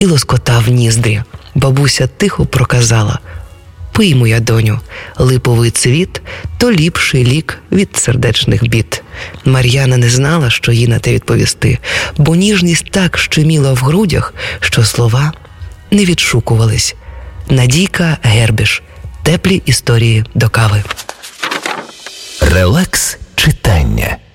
і лоскотав ніздрі. Бабуся тихо проказала: «Пий, моя доню, липовий цвіт – то ліпший лік від сердечних бід». Мар'яна не знала, що їй на те відповісти, бо ніжність так щеміла в грудях, що слова не відшукувались. Надійка Гербіш. Теплі історії до кави. Релакс читання.